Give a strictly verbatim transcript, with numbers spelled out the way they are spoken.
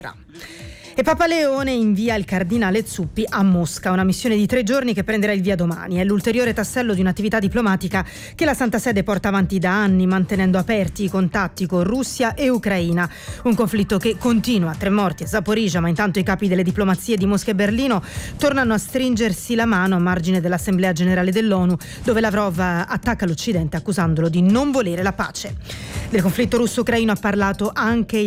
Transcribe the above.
E Papa Leone invia il cardinale Zuppi a Mosca, una missione di tre giorni che prenderà il via domani. È l'ulteriore tassello di un'attività diplomatica che la Santa Sede porta avanti da anni, mantenendo aperti i contatti con Russia e Ucraina. Un conflitto che continua, tre morti a Zaporizia, ma intanto i capi delle diplomazie di Mosca e Berlino tornano a stringersi la mano a margine dell'Assemblea Generale dell'ONU, dove Lavrov attacca l'Occidente accusandolo di non volere la pace. Del conflitto russo-ucraino ha parlato anche